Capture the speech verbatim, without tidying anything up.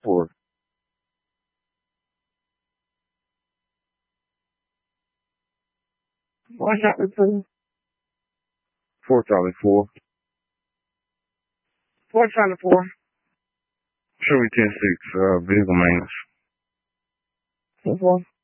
four. Four Charlie two. Four Charlie four. Four Charlie four. Show me ten six, uh, vehicle maintenance. Ten four.